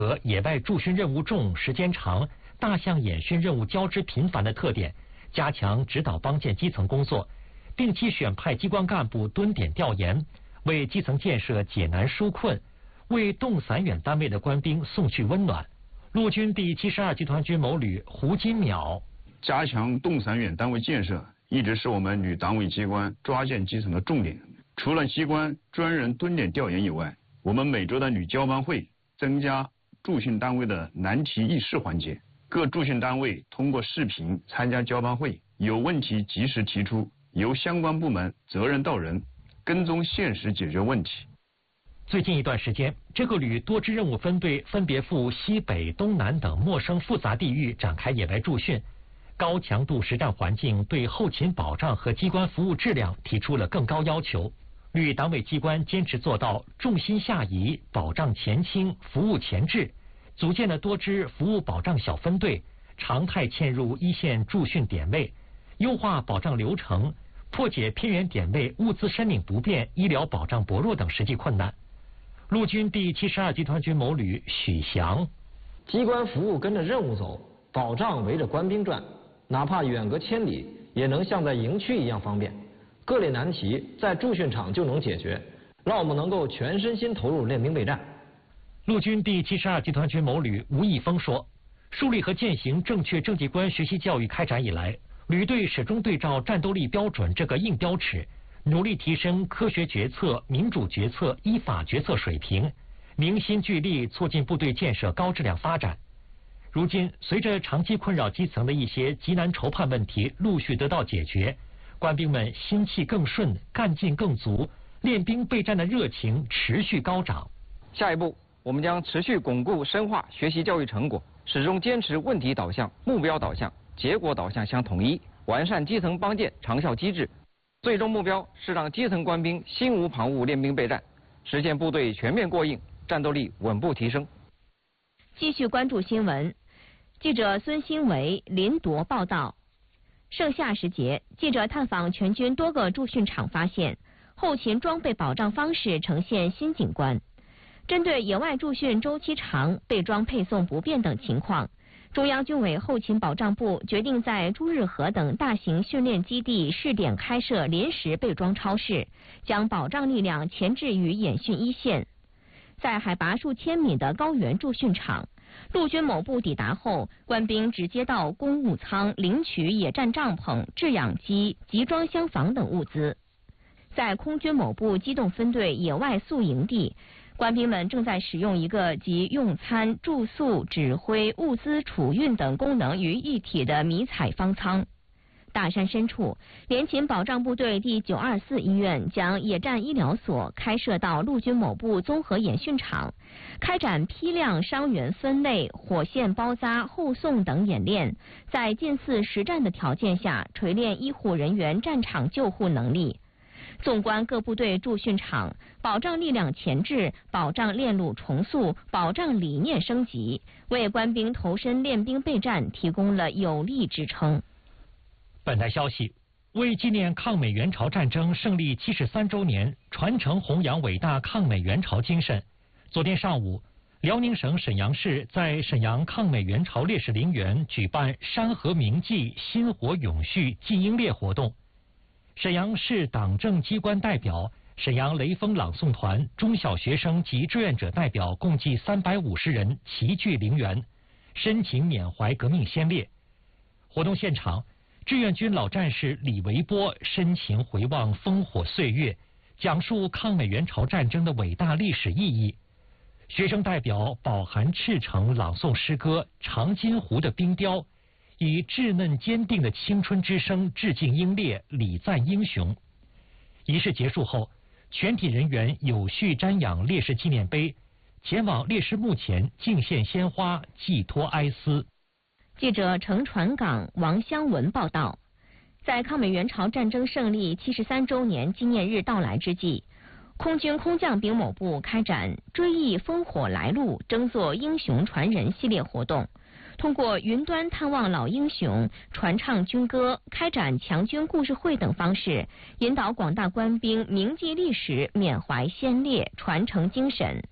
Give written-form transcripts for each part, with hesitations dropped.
和野外驻训任务重、时间长、大项演训任务交织频繁的特点，加强指导邦建基层工作，定期选派机关干部蹲点调研，为基层建设解难纾困，为动散远单位的官兵送去温暖。陆军第72集团军某旅胡金淼： 加强动散远单位建设一直是我们旅党委机关抓建基层的重点。除了机关专人蹲点调研以外，我们每周的旅交班会增加驻训单位的难题议事环节，各驻训单位通过视频参加交班会，有问题及时提出，由相关部门责任到人，跟踪现实解决问题。 最近一段时间，这个旅多支任务分队分别赴西北、东南等陌生复杂地域展开野外驻训，高强度实战环境对后勤保障和机关服务质量提出了更高要求。旅党委机关坚持做到重心下移，保障前倾，服务前置，组建了多支服务保障小分队，常态迁入一线驻训点位，优化保障流程，破解偏远点位物资申领不便、医疗保障薄弱等实际困难。陆军第72集团军某旅许翔： 机关服务跟着任务走，保障围着官兵转，哪怕远隔千里，也能像在营区一样方便。各类难题在驻训场就能解决，让我们能够全身心投入练兵备战。 陆军第72集团军某旅吴义峰说：树立和践行正确政绩观学习教育开展以来，旅队始终对照战斗力标准这个硬标尺，努力提升科学决策、民主决策、依法决策水平，凝心聚力促进部队建设高质量发展。如今，随着长期困扰基层的一些急难愁盼问题陆续得到解决，官兵们心气更顺，干劲更足，练兵备战的热情持续高涨。 下一步，我们将持续巩固深化学习教育成果，始终坚持问题导向、目标导向、结果导向相统一，完善基层邦建长效机制。最终目标是让基层官兵心无旁骛练兵备战，实现部队全面过硬，战斗力稳步提升。 继续关注新闻，记者孙新维、林铎报道。盛夏时节，记者探访全军多个驻训场，发现后勤装备保障方式呈现新景观。针对野外驻训周期长、备装配送不便等情况，中央军委后勤保障部决定在朱日和等大型训练基地试点开设临时备装超市，将保障力量前置于演训一线。在海拔数千米的高原驻训场，陆军某部抵达后，官兵直接到公务舱领取野战帐篷、制氧机、集装箱房等物资。在空军某部机动分队野外宿营地，官兵们正在使用一个集用餐、住宿、指挥、物资储运等功能于一体的迷彩方舱。大山深处，联勤保障部队第924医院将野战医疗所开设到陆军某部综合演训场，开展批量伤员分类、火线包扎、后送等演练，在近似实战的条件下锤炼医护人员战场救护能力。纵观各部队驻训场，保障力量前置，保障链路重塑，保障理念升级，为官兵投身练兵备战提供了有力支撑。 本台消息，为纪念抗美援朝战争胜利73周年，传承弘扬伟大抗美援朝精神，昨天上午，辽宁省沈阳市在沈阳抗美援朝烈士陵园举办山河铭记、薪火永续祭英烈活动。沈阳市党政机关代表、沈阳雷锋朗诵团、中小学生及志愿者代表共计350人齐聚陵园，深情缅怀革命先烈。活动现场，志愿军老战士李维波深情回望烽火岁月，讲述抗美援朝战争的伟大历史意义。学生代表饱含赤诚朗诵诗歌《长津湖的冰雕》，以稚嫩坚定的青春之声致敬英烈，礼赞英雄。仪式结束后，全体人员有序瞻仰烈士纪念碑，前往烈士墓前敬献鲜花，寄托哀思。 记者程传岗、王湘文报道，在抗美援朝战争胜利73周年纪念日到来之际，空军空降兵某部开展追忆烽火来路、争做英雄传人系列活动，通过云端探望老英雄、传唱军歌、开展强军故事会等方式，引导广大官兵铭记历史、缅怀先烈、传承精神。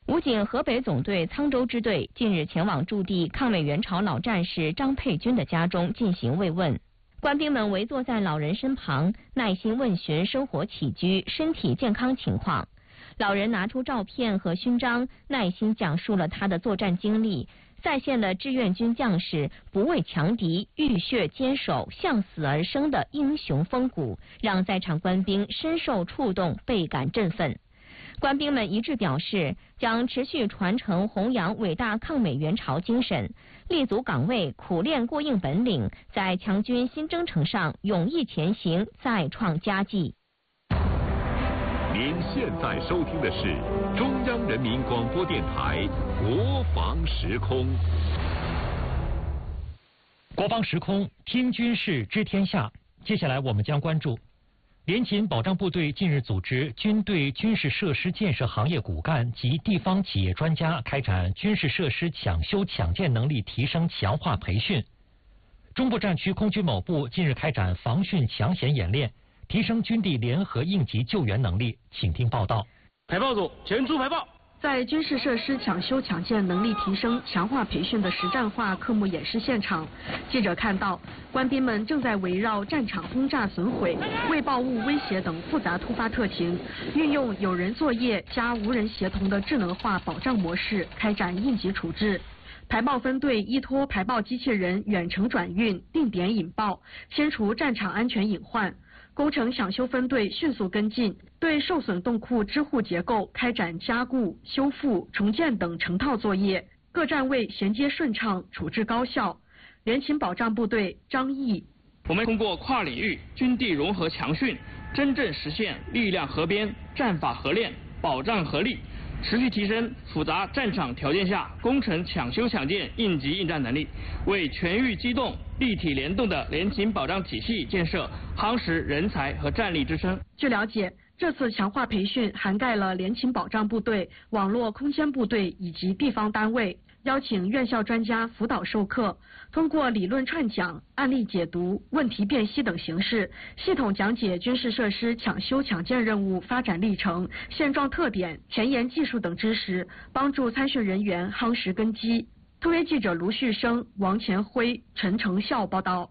武警河北总队沧州支队近日前往驻地抗美援朝老战士张佩军的家中进行慰问。官兵们围坐在老人身旁，耐心问询生活起居、身体健康情况。老人拿出照片和勋章，耐心讲述了他的作战经历，再现了志愿军将士不畏强敌、浴血坚守、向死而生的英雄风骨，让在场官兵深受触动，倍感振奋。官兵们一致表示，将持续传承弘扬伟大抗美援朝精神，立足岗位，苦练过硬本领，在强军新征程上勇毅前行，再创佳绩。 您现在收听的是中央人民广播电台国防时空。 国防时空，听军事知天下。接下来我们将关注联勤保障部队近日组织军队军事设施建设行业骨干及地方企业专家开展军事设施抢修抢建能力提升强化培训。中部战区空军某部近日开展防汛抢险演练，提升军地联合应急救援能力。请听报道。 排报组前出排报。 在军事设施抢修抢建能力提升强化培训的实战化科目演示现场，记者看到官兵们正在围绕战场轰炸损毁、未爆物威胁等复杂突发特情，运用有人作业加无人协同的智能化保障模式开展应急处置。排报分队依托排报机器人远程转运、定点引爆，清除战场安全隐患。工程抢修分队迅速跟进，对受损洞库支护结构开展加固、修复、重建等成套作业，各站位衔接顺畅，处置高效。联勤保障部队张毅： 我们通过跨领域军地融合强训，真正实现力量合编、战法合练、保障合力，持续提升复杂战场条件下工程抢修抢建应急应战能力，为全域机动、立体联动的联勤保障体系建设夯实人才和战力支撑。 据了解，这次强化培训涵盖了联勤保障部队、网络空间部队以及地方单位，邀请院校专家辅导授课，通过理论串讲、案例解读、问题辨析等形式，系统讲解军事设施抢修抢建任务发展历程、现状特点、前沿技术等知识，帮助参训人员夯实根基。特约记者卢旭生、王前辉、陈成孝报道。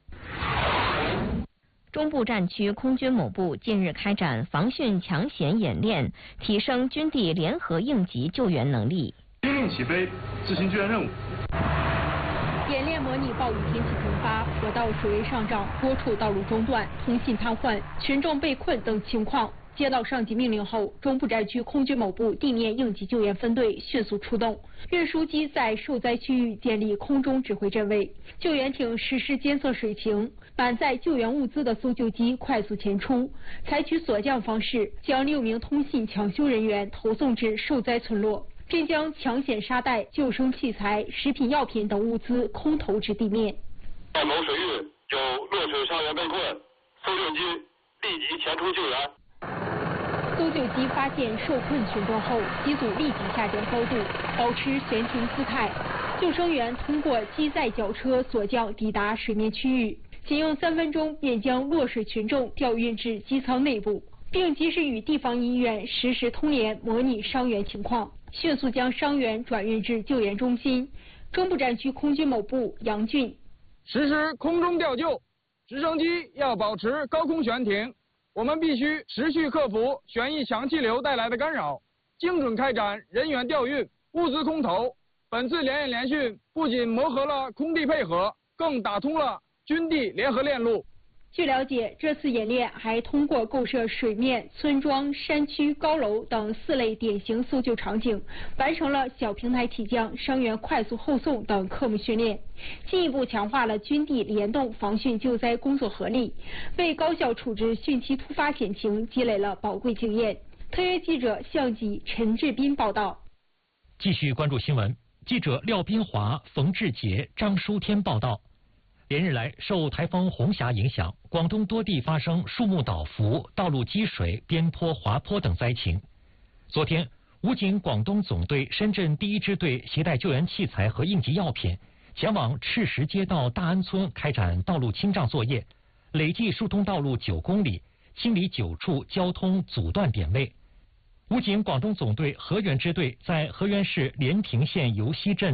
中部战区空军某部近日开展防汛抢险演练，提升军地联合应急救援能力。 命令起飞，执行救援任务。 演练模拟暴雨天气突发、河道水位上涨、多处道路中断、通信瘫痪、群众被困等情况。接到上级命令后，中部战区空军某部地面应急救援分队迅速出动，运输机在受灾区域建立空中指挥阵位，救援艇实施监测水情，满载救援物资的搜救机快速前出，采取锁降方式将6名通信抢修人员投送至受灾村落，并将抢险沙袋、救生器材、食品药品等物资空投至地面。 某水域有落水伤员被困，搜救机立即前出救援。 搜救机发现受困群众后，机组立即下降高度，保持悬停姿态。救生员通过机载绞车锁降抵达水面区域，仅用3分钟便将落水群众调运至机舱内部，并及时与地方医院实时通联，模拟伤员情况，迅速将伤员转运至救援中心。中部战区空军某部杨俊： 实施空中吊救，直升机要保持高空悬停。我们必须持续克服旋翼强气流带来的干扰，精准开展人员调运、物资空投。本次联演联训不仅磨合了空地配合，更打通了军地联合链路。 据了解，这次演练还通过构设水面、村庄、山区、高楼等4类典型搜救场景，完成了小平台起降、伤员快速后送等科目训练，进一步强化了军地联动防汛救灾工作合力，为高效处置汛期突发险情积累了宝贵经验。特约记者向吉、陈志斌报道。 继续关注新闻，记者廖斌华、冯志杰、张书天报道。连日来，受台风红霞影响，广东多地发生树木倒伏、道路积水、边坡滑坡等灾情。昨天，武警广东总队深圳第1支队携带救援器材和应急药品，前往赤石街道大安村开展道路清障作业，累计疏通道路9公里，清理9处交通阻断点位。 武警广东总队河源支队在河源市莲亭县游溪镇